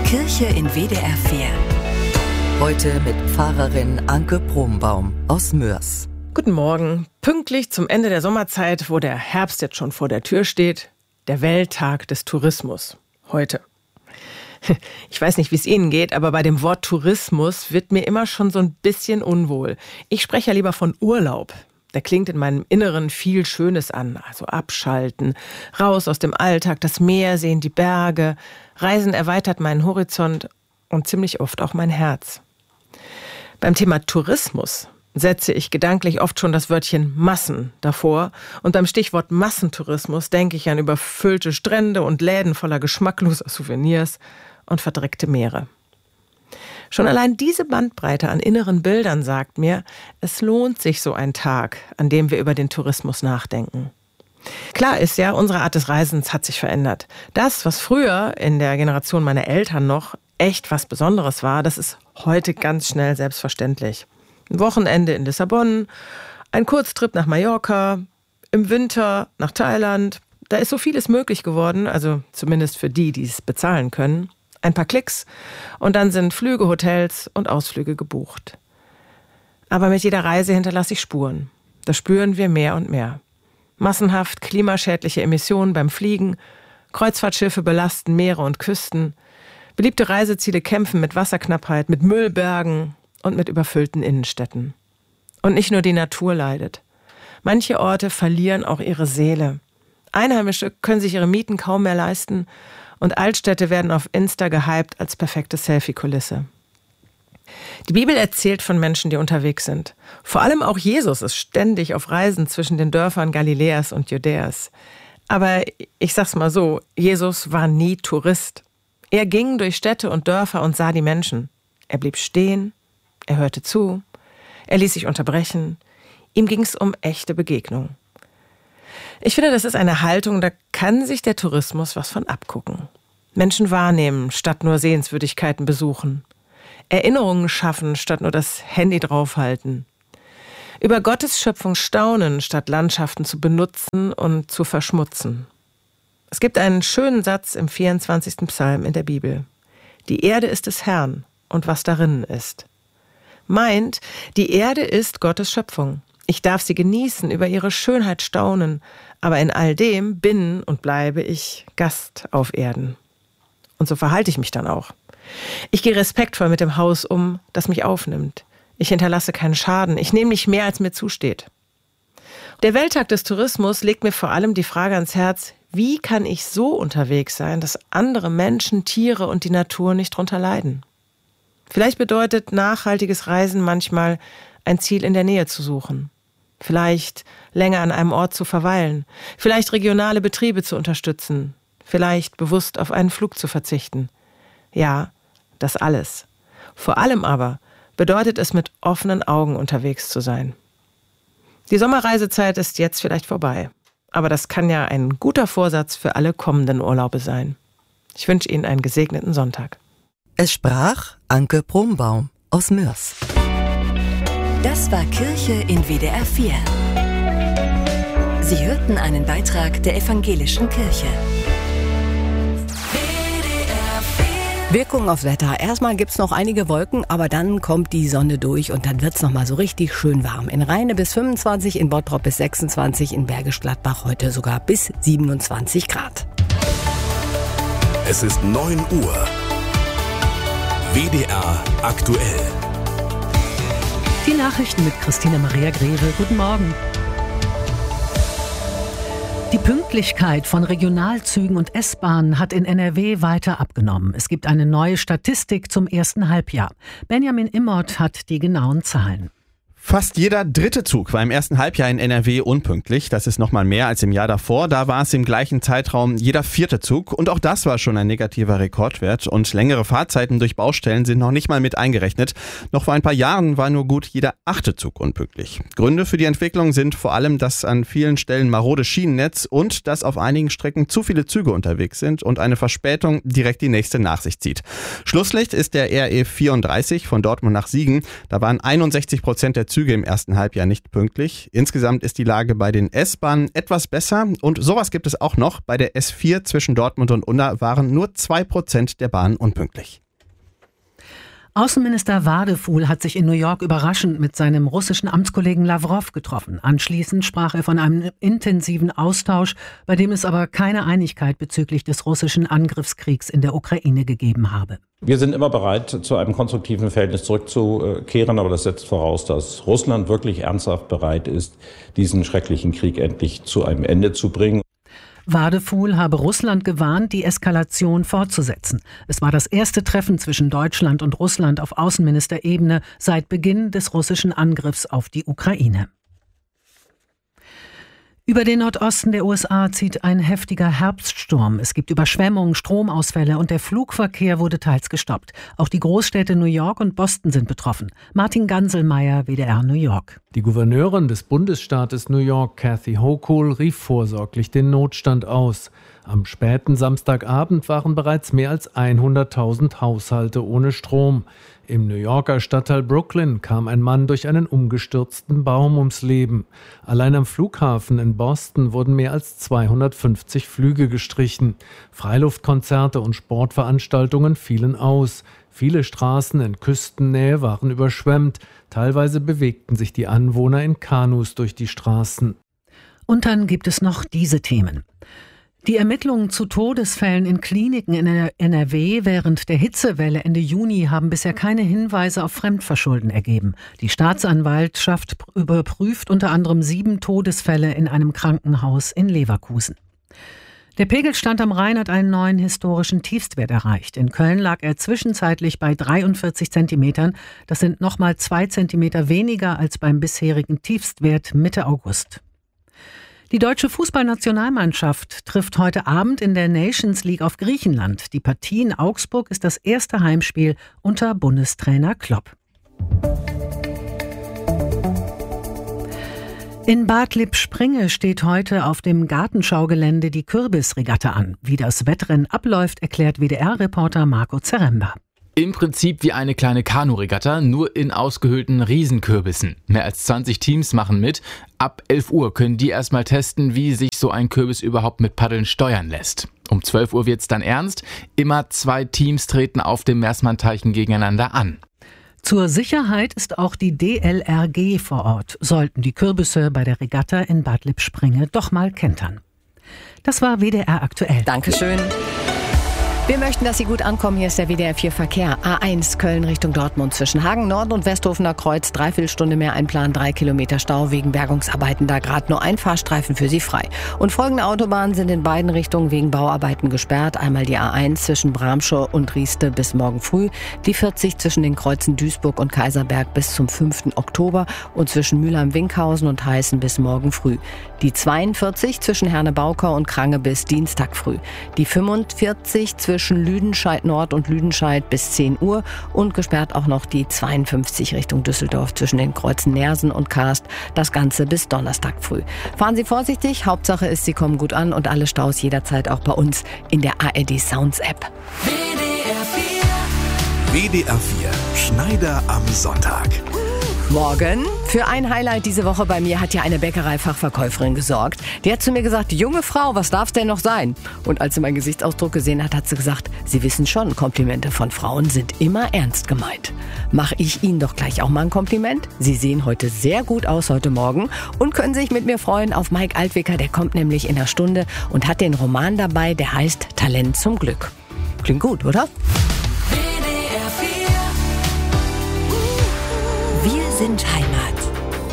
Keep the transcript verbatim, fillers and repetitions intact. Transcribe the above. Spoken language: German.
Kirche in W D R vier. Heute mit Pfarrerin Anke Brombaum aus Mörs. Guten Morgen. Pünktlich zum Ende der Sommerzeit, wo der Herbst jetzt schon vor der Tür steht, der Welttag des Tourismus. Heute. Ich weiß nicht, wie es Ihnen geht, aber bei dem Wort Tourismus wird mir immer schon so ein bisschen unwohl. Ich spreche ja lieber von Urlaub. Der klingt in meinem Inneren viel Schönes an. Also abschalten, raus aus dem Alltag, das Meer sehen, die Berge. Reisen erweitert meinen Horizont und ziemlich oft auch mein Herz. Beim Thema Tourismus setze ich gedanklich oft schon das Wörtchen Massen davor. Und beim Stichwort Massentourismus denke ich an überfüllte Strände und Läden voller geschmackloser Souvenirs und verdreckte Meere. Schon allein diese Bandbreite an inneren Bildern sagt mir, es lohnt sich so ein Tag, an dem wir über den Tourismus nachdenken. Klar ist ja, unsere Art des Reisens hat sich verändert. Das, was früher in der Generation meiner Eltern noch echt was Besonderes war, das ist heute ganz schnell selbstverständlich. Ein Wochenende in Lissabon, ein Kurztrip nach Mallorca, im Winter nach Thailand. Da ist so vieles möglich geworden, also zumindest für die, die es bezahlen können. Ein paar Klicks und dann sind Flüge, Hotels und Ausflüge gebucht. Aber mit jeder Reise hinterlasse ich Spuren. Das spüren wir mehr und mehr. Massenhaft klimaschädliche Emissionen beim Fliegen, Kreuzfahrtschiffe belasten Meere und Küsten, beliebte Reiseziele kämpfen mit Wasserknappheit, mit Müllbergen und mit überfüllten Innenstädten. Und nicht nur die Natur leidet. Manche Orte verlieren auch ihre Seele. Einheimische können sich ihre Mieten kaum mehr leisten und Altstädte werden auf Insta gehypt als perfekte Selfie-Kulisse. Die Bibel erzählt von Menschen, die unterwegs sind. Vor allem auch Jesus ist ständig auf Reisen zwischen den Dörfern Galiläas und Judäas. Aber ich sag's mal so, Jesus war nie Tourist. Er ging durch Städte und Dörfer und sah die Menschen. Er blieb stehen, er hörte zu, er ließ sich unterbrechen. Ihm ging's um echte Begegnung. Ich finde, das ist eine Haltung, da kann sich der Tourismus was von abgucken. Menschen wahrnehmen, statt nur Sehenswürdigkeiten besuchen. Erinnerungen schaffen, statt nur das Handy draufhalten. Über Gottes Schöpfung staunen, statt Landschaften zu benutzen und zu verschmutzen. Es gibt einen schönen Satz im vierundzwanzigsten Psalm in der Bibel. Die Erde ist des Herrn und was darin ist. Meint, die Erde ist Gottes Schöpfung. Ich darf sie genießen, über ihre Schönheit staunen, aber in all dem bin und bleibe ich Gast auf Erden. Und so verhalte ich mich dann auch. Ich gehe respektvoll mit dem Haus um, das mich aufnimmt. Ich hinterlasse keinen Schaden, ich nehme nicht mehr, als mir zusteht. Der Welttag des Tourismus legt mir vor allem die Frage ans Herz, wie kann ich so unterwegs sein, dass andere Menschen, Tiere und die Natur nicht drunter leiden? Vielleicht bedeutet nachhaltiges Reisen manchmal, ein Ziel in der Nähe zu suchen. Vielleicht länger an einem Ort zu verweilen. Vielleicht regionale Betriebe zu unterstützen. Vielleicht bewusst auf einen Flug zu verzichten. Ja, das alles. Vor allem aber bedeutet es, mit offenen Augen unterwegs zu sein. Die Sommerreisezeit ist jetzt vielleicht vorbei. Aber das kann ja ein guter Vorsatz für alle kommenden Urlaube sein. Ich wünsche Ihnen einen gesegneten Sonntag. Es sprach Anke Brombaum aus Mörs. Das war Kirche in W D R vier. Sie hörten einen Beitrag der Evangelischen Kirche. Wirkung aufs Wetter. Erstmal gibt's noch einige Wolken, aber dann kommt die Sonne durch und dann wird's noch mal so richtig schön warm. In Rheine bis fünfundzwanzig, in Bottrop bis sechsundzwanzig, in Bergisch Gladbach heute sogar bis siebenundzwanzig Grad. Es ist neun Uhr. W D R aktuell. Die Nachrichten mit Christina Maria Greve. Guten Morgen. Die Pünktlichkeit von Regionalzügen und S-Bahnen hat in N R W weiter abgenommen. Es gibt eine neue Statistik zum ersten Halbjahr. Benjamin Immert hat die genauen Zahlen. Fast jeder dritte Zug war im ersten Halbjahr in N R W unpünktlich. Das ist nochmal mehr als im Jahr davor. Da war es im gleichen Zeitraum jeder vierte Zug. Und auch das war schon ein negativer Rekordwert. Und längere Fahrzeiten durch Baustellen sind noch nicht mal mit eingerechnet. Noch vor ein paar Jahren war nur gut jeder achte Zug unpünktlich. Gründe für die Entwicklung sind vor allem das an vielen Stellen marode Schienennetz und dass auf einigen Strecken zu viele Züge unterwegs sind und eine Verspätung direkt die nächste nach sich zieht. Schlusslicht ist der R E vierunddreißig von Dortmund nach Siegen. Da waren einundsechzig Prozent der Züge im ersten Halbjahr nicht pünktlich. Insgesamt ist die Lage bei den S-Bahnen etwas besser. Und sowas gibt es auch noch. Bei der S vier zwischen Dortmund und Unna waren nur zwei Prozent der Bahnen unpünktlich. Außenminister Wadefuhl hat sich in New York überraschend mit seinem russischen Amtskollegen Lawrow getroffen. Anschließend sprach er von einem intensiven Austausch, bei dem es aber keine Einigkeit bezüglich des russischen Angriffskriegs in der Ukraine gegeben habe. Wir sind immer bereit, zu einem konstruktiven Verhältnis zurückzukehren, aber das setzt voraus, dass Russland wirklich ernsthaft bereit ist, diesen schrecklichen Krieg endlich zu einem Ende zu bringen. Wadefuhl habe Russland gewarnt, die Eskalation fortzusetzen. Es war das erste Treffen zwischen Deutschland und Russland auf Außenministerebene seit Beginn des russischen Angriffs auf die Ukraine. Über den Nordosten der U S A zieht ein heftiger Herbststurm. Es gibt Überschwemmungen, Stromausfälle und der Flugverkehr wurde teils gestoppt. Auch die Großstädte New York und Boston sind betroffen. Martin Ganselmeier, W D R New York. Die Gouverneurin des Bundesstaates New York, Kathy Hochul, rief vorsorglich den Notstand aus. Am späten Samstagabend waren bereits mehr als hunderttausend Haushalte ohne Strom. Im New Yorker Stadtteil Brooklyn kam ein Mann durch einen umgestürzten Baum ums Leben. Allein am Flughafen in Boston wurden mehr als zweihundertfünfzig Flüge gestrichen. Freiluftkonzerte und Sportveranstaltungen fielen aus. Viele Straßen in Küstennähe waren überschwemmt. Teilweise bewegten sich die Anwohner in Kanus durch die Straßen. Und dann gibt es noch diese Themen. Die Ermittlungen zu Todesfällen in Kliniken in N R W während der Hitzewelle Ende Juni haben bisher keine Hinweise auf Fremdverschulden ergeben. Die Staatsanwaltschaft überprüft unter anderem sieben Todesfälle in einem Krankenhaus in Leverkusen. Der Pegelstand am Rhein hat einen neuen historischen Tiefstwert erreicht. In Köln lag er zwischenzeitlich bei dreiundvierzig Zentimetern. Das sind nochmal zwei Zentimeter weniger als beim bisherigen Tiefstwert Mitte August. Die deutsche Fußballnationalmannschaft trifft heute Abend in der Nations League auf Griechenland. Die Partie in Augsburg ist das erste Heimspiel unter Bundestrainer Klopp. In Bad Lippspringe steht heute auf dem Gartenschaugelände die Kürbisregatta an. Wie das Wettrennen abläuft, erklärt W D R-Reporter Marco Zaremba. Im Prinzip wie eine kleine Kanuregatta, nur in ausgehöhlten Riesenkürbissen. Mehr als zwanzig Teams machen mit. Ab elf Uhr können die erstmal testen, wie sich so ein Kürbis überhaupt mit Paddeln steuern lässt. Um zwölf Uhr wird's dann ernst. Immer zwei Teams treten auf dem Meersmann-Teichen gegeneinander an. Zur Sicherheit ist auch die D L R G vor Ort, sollten die Kürbisse bei der Regatta in Bad Lippspringe doch mal kentern. Das war W D R aktuell. Dankeschön. Wir möchten, dass Sie gut ankommen. Hier ist der W D R vier Verkehr. A eins Köln Richtung Dortmund zwischen Hagen Nord und Westhofener Kreuz. Dreiviertelstunde mehr einplanen, drei Kilometer Stau wegen Bergungsarbeiten. Da gerade nur ein Fahrstreifen für Sie frei. Und folgende Autobahnen sind in beiden Richtungen wegen Bauarbeiten gesperrt. Einmal die A eins zwischen Bramschau und Rieste bis morgen früh. Die vierzig zwischen den Kreuzen Duisburg und Kaiserberg bis zum fünften Oktober. Und zwischen Mülheim-Winkhausen und Heißen bis morgen früh. Die zweiundvierzig zwischen Herne-Baukau und Krange bis Dienstag früh. Die fünfundvierzig zwischen zwischen Lüdenscheid Nord und Lüdenscheid bis zehn Uhr und gesperrt auch noch die zweiundfünfzig Richtung Düsseldorf zwischen den Kreuzen Nersen und Karst. Das Ganze bis Donnerstag früh. Fahren Sie vorsichtig, Hauptsache ist, Sie kommen gut an und alle Staus jederzeit auch bei uns in der A R D Sounds App. W D R vier. W D R vier. Schneider am Sonntag. Morgen. Für ein Highlight diese Woche bei mir hat ja eine Bäckerei-Fachverkäuferin gesorgt. Die hat zu mir gesagt, junge Frau, was darf's denn noch sein? Und als sie meinen Gesichtsausdruck gesehen hat, hat sie gesagt, Sie wissen schon, Komplimente von Frauen sind immer ernst gemeint. Mache ich Ihnen doch gleich auch mal ein Kompliment? Sie sehen heute sehr gut aus heute Morgen und können sich mit mir freuen auf Mike Altwicker. Der kommt nämlich in einer Stunde und hat den Roman dabei, der heißt Talent zum Glück. Klingt gut, oder? Wir sind Heimat.